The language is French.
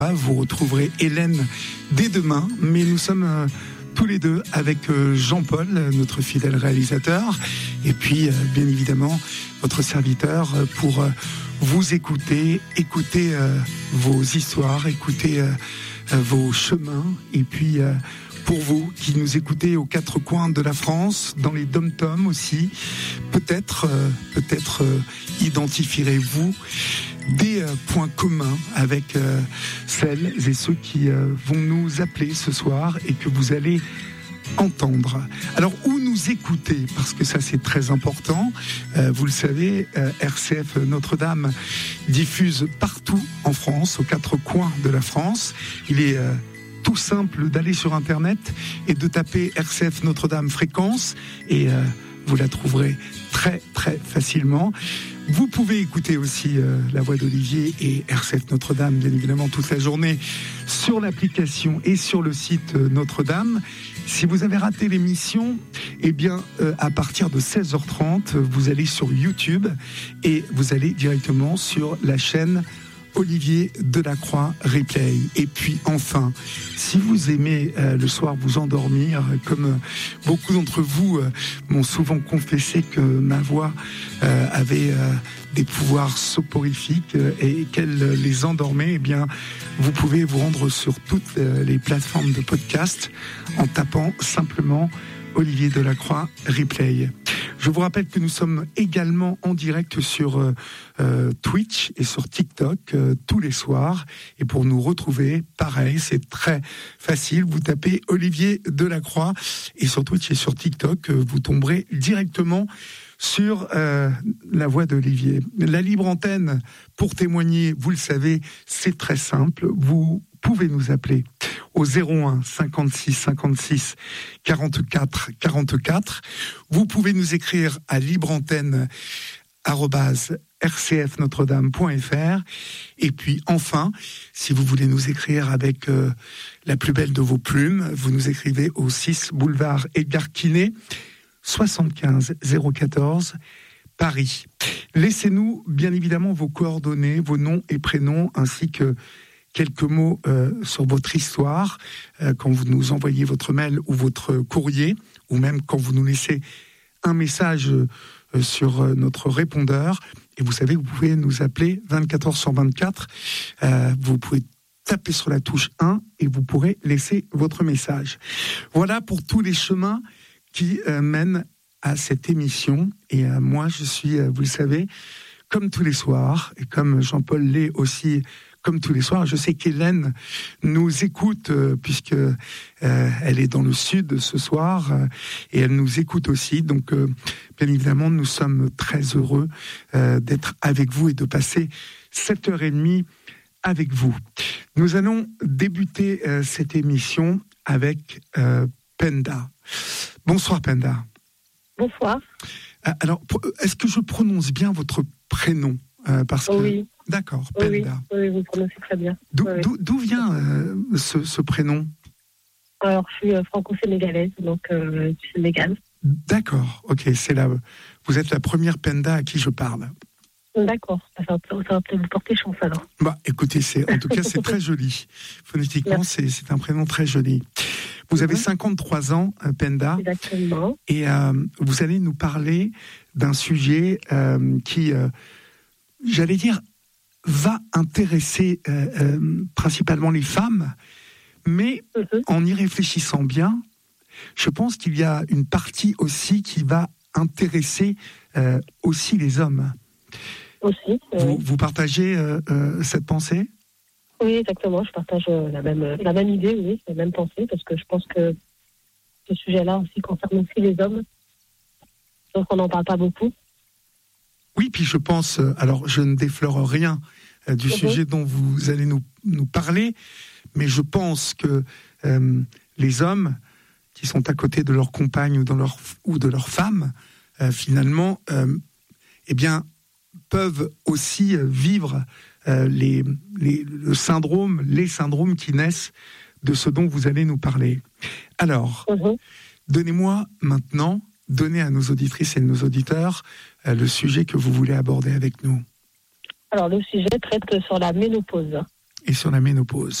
Vous retrouverez Hélène dès demain, mais nous sommes tous les deux avec Jean-Paul, notre fidèle réalisateur, et puis bien évidemment votre serviteur pour vous écouter vos histoires, écouter vos chemins, et puis pour vous qui nous écoutez aux quatre coins de la France, dans les dom-toms aussi, peut-être identifierez-vous des points communs avec celles et ceux qui vont nous appeler ce soir et que vous allez entendre. Alors, où nous écouter, parce que ça c'est très important, vous le savez, RCF Notre-Dame diffuse partout en France, aux quatre coins de la France. Il est tout simple d'aller sur Internet et de taper RCF Notre-Dame fréquence et vous la trouverez très très facilement. Vous pouvez écouter aussi La Voix d'Olivier et RCF Notre-Dame, bien évidemment, toute la journée sur l'application et sur le site Notre-Dame. Si vous avez raté l'émission, eh bien, à partir de 16h30, vous allez sur YouTube et vous allez directement sur la chaîne Olivier Delacroix Replay. Et puis enfin, si vous aimez le soir vous endormir, comme beaucoup d'entre vous m'ont souvent confessé que ma voix avait des pouvoirs soporifiques et qu'elle les endormait, eh bien, vous pouvez vous rendre sur toutes les plateformes de podcast en tapant simplement Olivier Delacroix Replay. Je vous rappelle que nous sommes également en direct sur Twitch et sur TikTok tous les soirs. Et pour nous retrouver, pareil, c'est très facile. Vous tapez Olivier Delacroix et sur Twitch et sur TikTok, vous tomberez directement sur La Voix d'Olivier. La libre antenne, pour témoigner, vous le savez, c'est très simple. Vous pouvez nous appeler au 01 56 56 44 44. Vous pouvez nous écrire à libreantenne@rcfnotredame.fr. Et puis enfin, si vous voulez nous écrire avec la plus belle de vos plumes, vous nous écrivez au 6 boulevard Edgar Quinet, 75 014 Paris. Laissez-nous bien évidemment vos coordonnées, vos noms et prénoms, ainsi que quelques mots sur votre histoire quand vous nous envoyez votre mail ou votre courrier, ou même quand vous nous laissez un message sur notre répondeur. Et vous savez, vous pouvez nous appeler 24h sur 24. Vous pouvez taper sur la touche 1 et vous pourrez laisser votre message. Voilà pour tous les chemins qui mènent à cette émission. Et moi, je suis, vous le savez, comme tous les soirs, et comme Jean-Paul l'est aussi, comme tous les soirs. Je sais qu'Hélène nous écoute puisque elle est dans le sud ce soir et elle nous écoute aussi. Donc, bien évidemment, nous sommes très heureux d'être avec vous et de passer 7h30 avec vous. Nous allons débuter cette émission avec Penda. Bonsoir Penda. Bonsoir. Alors, est-ce que je prononce bien votre prénom parce que... Oui. D'accord, Penda. Oui, vous prononcez très bien. D'où vient ce prénom ? Alors, je suis franco-sénégalaise, donc du Sénégal. D'accord, ok, vous êtes la première Penda à qui je parle. D'accord, ça va peut-être vous porter chance alors. Bah, écoutez, en tout cas, c'est très joli. Phonétiquement, c'est un prénom très joli. Vous avez 53 ans, Penda. Exactement. Et vous allez nous parler d'un sujet qui, j'allais dire, va intéresser principalement les femmes, mais en y réfléchissant bien, je pense qu'il y a une partie aussi qui va intéresser aussi les hommes. Aussi. Vous partagez cette pensée ? Oui, exactement. Je partage la même idée, oui, la même pensée, parce que je pense que ce sujet-là aussi concerne aussi les hommes. Donc on n'en parle pas beaucoup. Oui, puis je pense, alors je ne déflore rien du sujet dont vous allez nous parler, mais je pense que les hommes qui sont à côté de leur compagne ou de leur femme, finalement, eh bien, peuvent aussi vivre les syndromes qui naissent de ce dont vous allez nous parler. Alors, donnez à nos auditrices et nos auditeurs le sujet que vous voulez aborder avec nous. Alors, le sujet traite sur la ménopause. et sur la ménopause.